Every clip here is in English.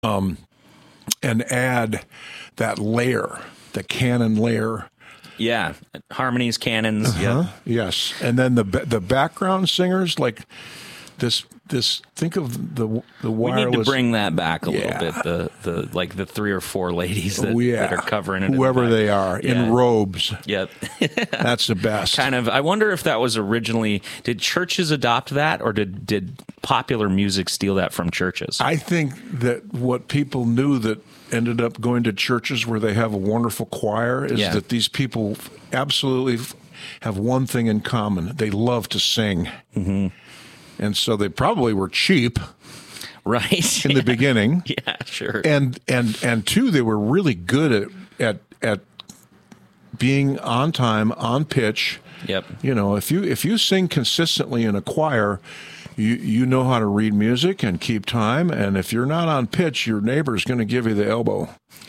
and add that layer, the canon layer. Yeah, harmonies, cannons. Yeah, Yes, and then the background singers like this. Think of the wireless. we need to bring that back a little Yeah. bit. The like the 3 or 4 ladies that, Yeah. that are covering it. Whoever they are Yeah. in robes. Yep. That's the best. Kind of. I wonder if that was originally. Did churches adopt that, or did popular music steal that from churches? I think that what people knew that ended up going to churches where they have a wonderful choir is Yeah. that these people absolutely have one thing in common. They love to sing. Mm-hmm. And so they probably were cheap Right. in the beginning. Yeah, sure. And two, they were really good at being on time, on pitch. Yep. You know, if you sing consistently in a choir, you know how to read music and keep time. And if you're not on pitch, your neighbor's going to give you the elbow.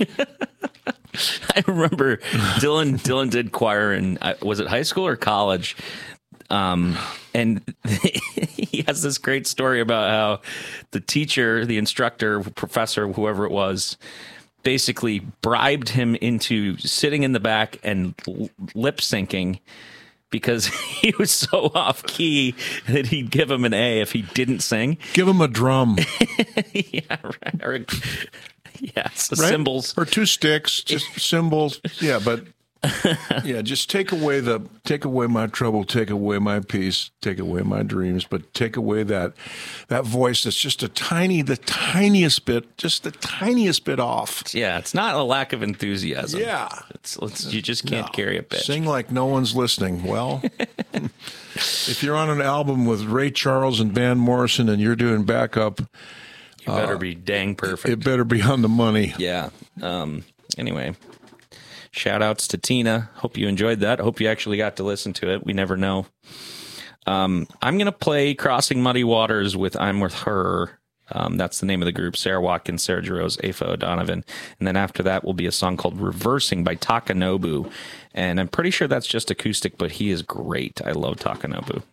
I remember Dylan did choir in, was it high school or college? And he has this great story about how the teacher, the instructor, professor, whoever it was, basically bribed him into sitting in the back and lip syncing because he was so off key that he'd give him an A if he didn't sing. Give them a drum. Yeah, right. Or, yeah, so Right? cymbals. Or 2 sticks, just cymbals. Yeah, but yeah, just take away my trouble, take away my peace, take away my dreams, but take away that voice that's just the tiniest bit off. Yeah, it's not a lack of enthusiasm. Yeah. You just can't carry a pitch. Sing like no one's listening. Well, if you're on an album with Ray Charles and Van Morrison and you're doing backup, You better be dang perfect. it better be on the money. Yeah. Anyway, shout outs to Tina. Hope you enjoyed that. Hope you actually got to listen to it. We never know. I'm going to play Crossing Muddy Waters with I'm With Her. That's the name of the group. Sarah Watkins, Sarah Jarosz, Afa O'Donovan. And then after that will be a song called Reversing by Takanobu. And I'm pretty sure that's just acoustic, but he is great. I love Takanobu.